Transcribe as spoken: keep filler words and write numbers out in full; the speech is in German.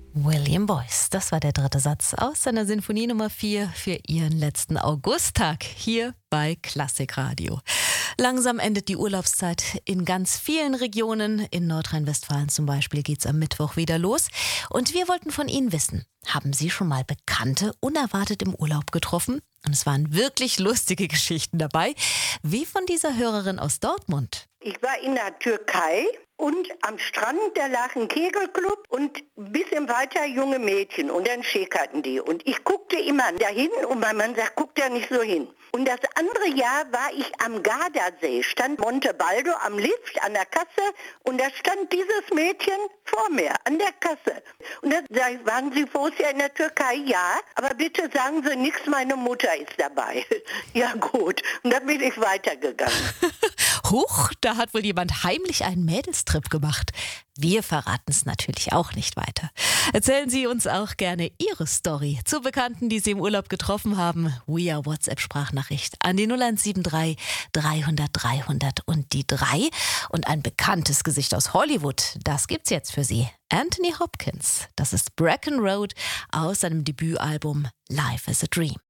William Boyce, das war der dritte Satz aus seiner Sinfonie Nummer vier für Ihren letzten Augusttag hier bei Klassikradio. Langsam endet die Urlaubszeit in ganz vielen Regionen. In Nordrhein-Westfalen zum Beispiel geht es am Mittwoch wieder los. Und wir wollten von Ihnen wissen, haben Sie schon mal Bekannte unerwartet im Urlaub getroffen? Und es waren wirklich lustige Geschichten dabei, wie von dieser Hörerin aus Dortmund. Ich war in der Türkei und am Strand, da lag ein Kegelclub und ein bisschen weiter junge Mädchen und dann schäkerten die. Und ich guckte immer dahin und mein Mann sagt, guck da nicht so hin. Und das andere Jahr war ich am Gardasee, stand Montebaldo am Lift an der Kasse und da stand dieses Mädchen vor mir an der Kasse. Und da sag ich, waren Sie vorher in der Türkei? Ja, aber bitte sagen Sie nichts, meine Mutter ist dabei. Ja gut, und dann bin ich weitergegangen. Huch, da hat wohl jemand heimlich einen Mädelstrip gemacht. Wir verraten es natürlich auch nicht weiter. Erzählen Sie uns auch gerne Ihre Story zu Bekannten, die Sie im Urlaub getroffen haben. Via WhatsApp-Sprachnachricht an die null eins sieben drei dreihundert dreihundert und die drei. Und ein bekanntes Gesicht aus Hollywood, das gibt's jetzt für Sie. Anthony Hopkins, das ist Bracken Road aus seinem Debütalbum Life is a Dream.